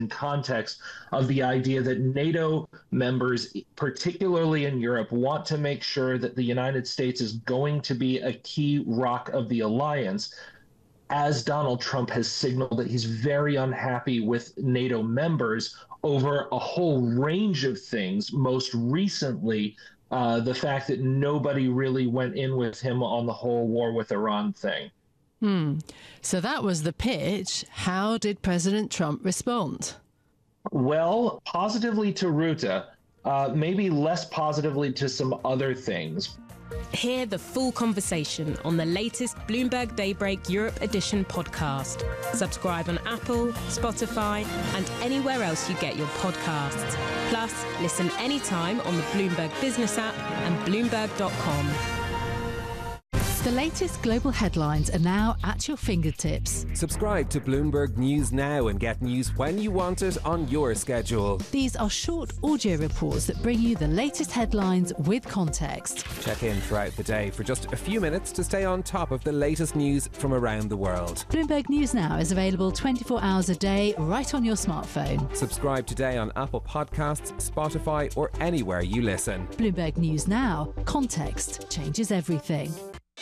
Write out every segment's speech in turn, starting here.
context of the idea that NATO members, particularly in Europe, want to make sure that the United States is going to be a key rock of the alliance, as Donald Trump has signaled that he's very unhappy with NATO members over a whole range of things, most recently the fact that nobody really went in with him on the whole war with Iran thing. So that was the pitch. How did President Trump respond? Well, positively to Ruta, maybe less positively to some other things. Hear the full conversation on the latest Bloomberg Daybreak Europe Edition podcast. Subscribe on Apple, Spotify, and anywhere else you get your podcasts. Plus, listen anytime on the Bloomberg Business app and Bloomberg.com. The latest global headlines are now at your fingertips. Subscribe to Bloomberg News now and get news when you want it on your schedule. These are short audio reports that bring you the latest headlines with context. Check in throughout the day for just a few minutes to stay on top of the latest news from around the world. Bloomberg News Now is available 24 hours a day right on your smartphone. Subscribe today on Apple Podcasts, Spotify, or anywhere you listen. Bloomberg News Now. Context changes everything.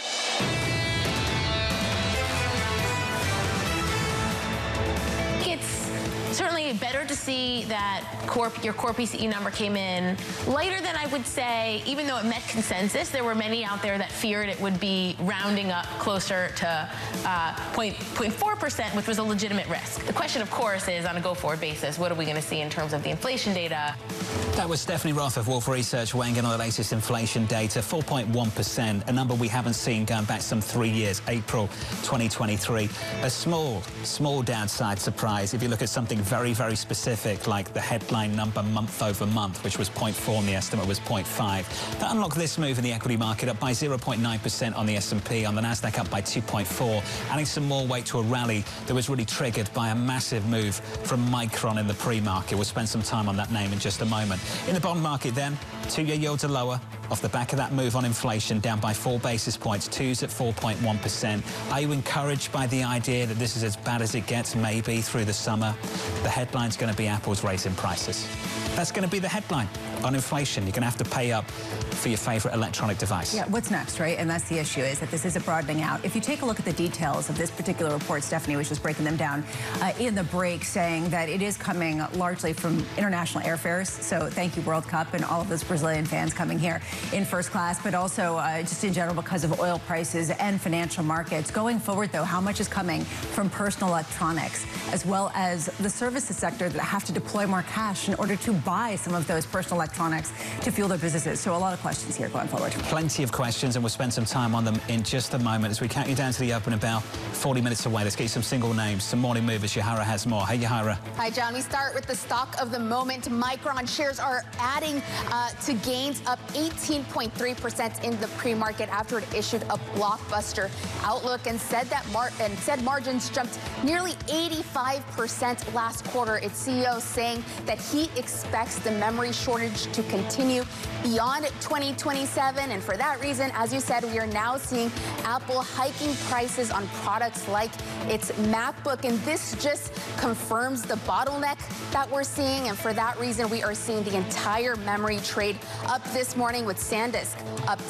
It's certainly better to see that your core PCE number came in lighter than I would say, even though it met consensus. There were many out there that feared it would be rounding up closer to 0.4%, which was a legitimate risk. The question, of course, is on a go-forward basis, what are we going to see in terms of the inflation data? That was Stephanie Roth of Wolfe Research weighing in on the latest inflation data, 4.1%, a number we haven't seen going back some 3 years, April 2023. A small downside surprise if you look at something very, very specific like the headline number month over month, which was 0.4 and the estimate was 0.5. That unlocked this move in the equity market, up by 0.9% on the S&P, on the Nasdaq up by 2.4, adding some more weight to a rally that was really triggered by a massive move from Micron in the pre-market. We'll spend some time on that name in just a moment. In the bond market then, two-year yields are lower off the back of that move on inflation, down by 4 basis points, twos at 4.1%. Are you encouraged by the idea that this is as bad as it gets maybe through the summer? The headline's going to be Apple's raising prices. That's going to be the headline on inflation. You're going to have to pay up for your favorite electronic device. Yeah, what's next, right? And that's the issue, is that this isn't broadening out. If you take a look at the details of this particular report, Stephanie was just breaking them down in the break, saying that it is coming largely from international airfares. So thank you, World Cup, and all of those Brazilian fans coming here in first class, but also just in general because of oil prices and financial markets. Going forward, though, how much is coming from personal electronics, as well as the services sector that have to deploy more cash in order to buy some of those personal electronics to fuel their businesses? So a lot of questions here going forward. Plenty of questions, and we'll spend some time on them in just a moment as we count you down to the open about 40 minutes away. Let's get you some single names, some morning movers. Yahara has more. Hey, Yahara. Hi, John. We start with the stock of the moment. Micron shares are adding to gains, up 18.3% in the pre-market after it issued a blockbuster outlook and said that margins jumped nearly 85% last quarter. Its CEO saying that he expects the memory shortage to continue beyond 2027, and for that reason, as you said, we are now seeing Apple hiking prices on products like its MacBook, and this just confirms the bottleneck that we're seeing, and for that reason, we are seeing the entire memory trade up this morning, with SanDisk up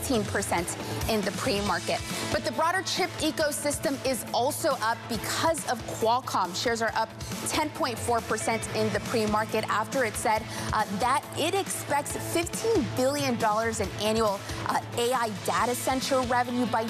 16% in the pre-market. But the broader chip ecosystem is also up because of Qualcomm. Shares are up 10.4% in the pre-market after it said that it expects $15 billion in annual AI data center revenue by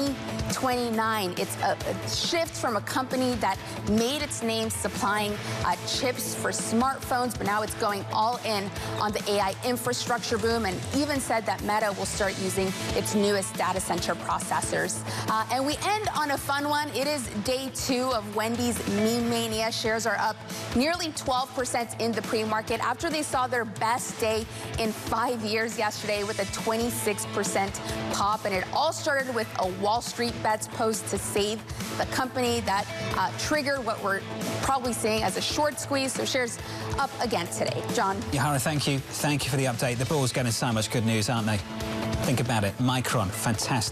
2029. It's a shift from a company that made its name supplying chips for smartphones, but now it's going all in on the AI infrastructure boom, and even said that Meta will start using its newest data center processors. And we end on a fun one. It is day 2 of Wendy's Meme Mania. Shares are up nearly 12% in the pre-market after they saw their best day in 5 years yesterday with a 26% pop. And it all started with a Wall Street Bets post to save the company that triggered what we're probably seeing as a short squeeze. So shares up again today. John. Yahara, thank you. Thank you for the update. The Bulls getting so much good news, aren't they? Think about it. Micron, fantastic.